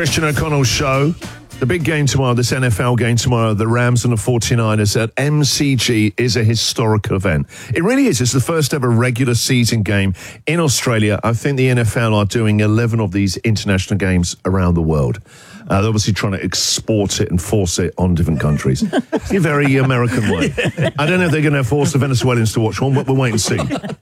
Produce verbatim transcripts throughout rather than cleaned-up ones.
Christian O'Connell Show. The big game tomorrow, this N F L game tomorrow, the Rams and the forty-niners at M C G is a historic event. It really is. It's the first ever regular season game in Australia. I think the N F L are doing eleven of these international games around the world. Uh, they're obviously trying to export it and force it on different countries. It's a very American way. I don't know if they're going to force the Venezuelans to watch one, but we'll wait and see.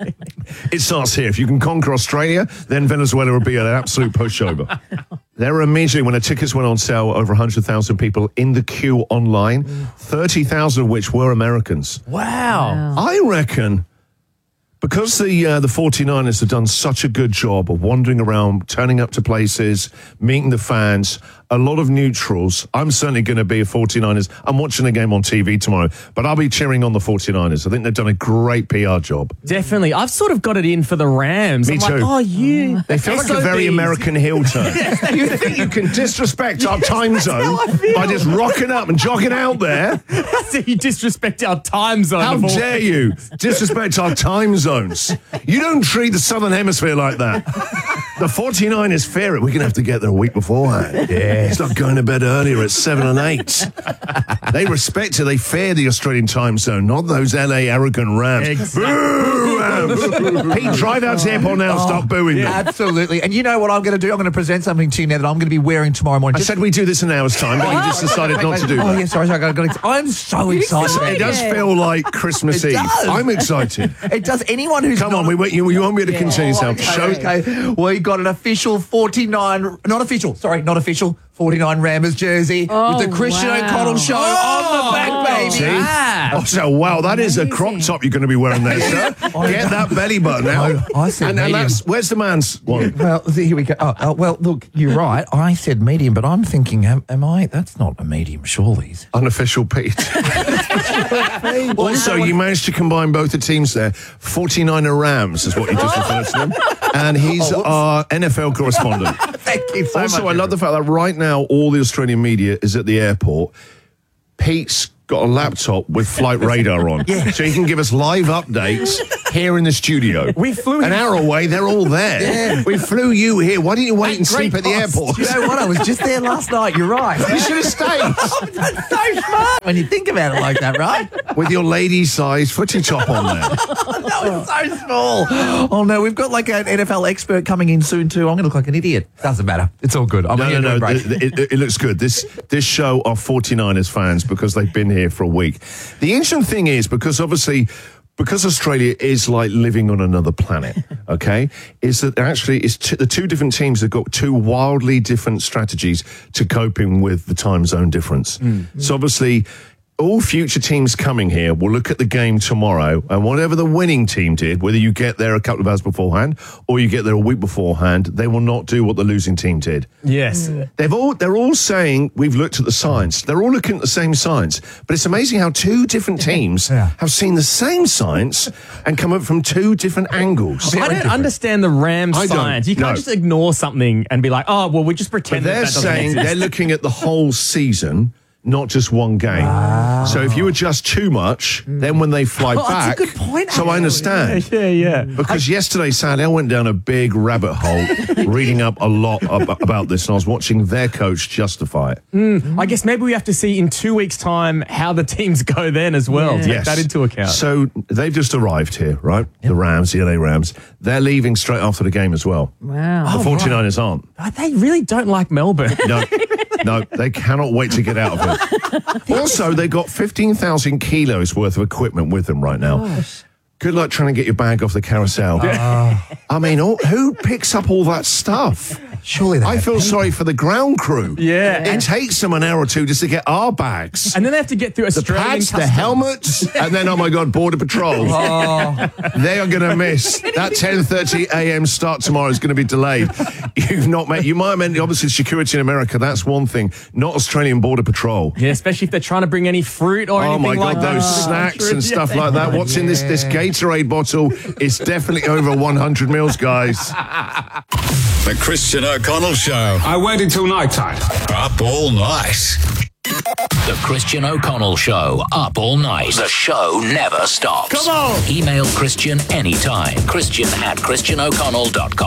It starts here. If you can conquer Australia, then Venezuela will be an absolute pushover. There were immediately, when the tickets went on sale, over one hundred thousand people in the queue online, thirty thousand of which were Americans. Wow. I reckon because the uh, the forty-niners have done such a good job of wandering around, turning up to places, meeting the fans, a lot of neutrals. I'm certainly going to be a forty-niners. I'm watching the game on T V tomorrow, but I'll be cheering on the forty-niners. I think they've done a great P R job. Definitely. I've sort of got it in for the Rams. Me I'm too. Like, oh, you. They feel like a very American heel turn. You think you can disrespect our time zone by just rocking up and jogging out there? So you disrespect our time zone. How dare you disrespect our time zones? You don't treat the Southern Hemisphere like that. The forty-niners fear it. We're going to have to get there a week beforehand. Yeah. It's not going to bed earlier at seven and eight. They respect it. They fear the Australian time zone, not those L A arrogant Rams. Exactly. Boo, Rams. Pete, drive out to the airport now and stop booing Yeah, them. absolutely. And you know what I'm going to do? I'm going to present something to you now that I'm going to be wearing tomorrow morning. I said we do this in an hour's time, but you just decided not to do Oh, that. yeah, sorry, sorry. I got ex- I'm so excited. It does feel like Christmas It Eve. does. I'm excited. It does. Anyone who's Come not on, we wait, you, you won't be able to continue yourself. Okay, Show. okay. We got an official forty-nine, not official, sorry, not official, forty-nine Rammers jersey Oh, with the Christian wow. O'Connell show on the back, baby. See? Ah. Oh, so, wow, that is a crop top you're going to be wearing there, sir. Get that belly button out. I- I said and, and medium. that's, where's the man's one? Well, here we go. Oh, oh, well, look, you're right. I said medium, but I'm thinking, am, am I? That's not a medium, surely. Unofficial Pete. Also, you managed to combine both the teams there. forty-niner Rams is what you just referred to them. And he's Oh, our N F L correspondent. Thank you so Also, much. I love the fact that right now all the Australian media is at the airport. Pete's got a laptop with flight radar on. Yeah. So he can give us live updates here in the studio. We flew An him- hour away, they're all there. Yeah. We flew you here. Why didn't you wait and sleep at the cost. airport? You know what? I was just there last night. You're right. You should have stayed That's so smart when you think about it like that, right? with your lady-sized footy top on there. That was so small. Oh, no, we've got like an N F L expert coming in soon, too. I'm going to look like an idiot. Doesn't matter. It's all good. I'm No, here no, to no. embrace th- th- It, it looks good. This this show are forty-niners fans because they've been here for a week. The interesting thing is, because obviously, because Australia is like living on another planet, okay, is that actually it's t- the two different teams have got two wildly different strategies to coping with the time zone difference. Mm. So obviously, all future teams coming here will look at the game tomorrow, and whatever the winning team did, whether you get there a couple of hours beforehand or you get there a week beforehand, they will not do what the losing team did. Yes. They've all, they're all saying, we've looked at the science. They're all looking at the same science. But it's amazing how two different teams Yeah. have seen the same science and come up from two different angles. I don't understand the Rams I don't, science. You can't no. just ignore something and be like, oh, well, we just But pretend that they're that doesn't saying exist. they're looking at the whole season, not just one game. So if you adjust too much, then when they fly Oh, that's a back... good point, So I understand. Yeah, yeah. Because yesterday, sadly, I went down a big rabbit hole reading up a lot ab- about this, and I was watching their coach justify it. I guess maybe we have to see in two weeks' time how the teams go then as well. Yeah. Take Yes. that into account. So they've just arrived here, right? The Rams, the L A Rams. They're leaving straight after the game as well. Wow. The forty-niners aren't. But they really don't like Melbourne. No, no, they cannot wait to get out of it. Also, they got fifteen thousand kilos worth of equipment with them right now. Gosh. Good luck trying to get your bag off the carousel. I mean, all, who picks up all that stuff? Surely they I have feel people. sorry for the ground crew. Yeah. It takes them an hour or two just to get our bags. And then they have to get through The Australian pads, the customs. helmets, and then, oh my God, Border Patrol. Oh, They are going to miss. That ten thirty a.m. start tomorrow is going to be delayed. You've not met, you might have meant, obviously, security in America, that's one thing. Not Australian Border Patrol. Yeah, especially if they're trying to bring any fruit or Oh anything my God, like that. those into the snacks country. and stuff Yeah. like that. What's in this, this Gatorade bottle is definitely over one hundred mils, guys. The Christian O'Connell Show. I waited till night time. Up all night. The Christian O'Connell Show, up all night. The show never stops. Come on. Email Christian anytime. Christian at christian o'connell dot com.